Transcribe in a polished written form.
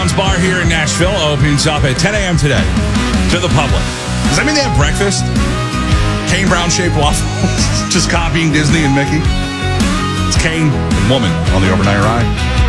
Bar here in Nashville opens up at 10 a.m. today to the public. Does that mean they have breakfast? Kane Brown-shaped waffles? Just copying Disney and Mickey? It's Kane and Woman on the overnight ride.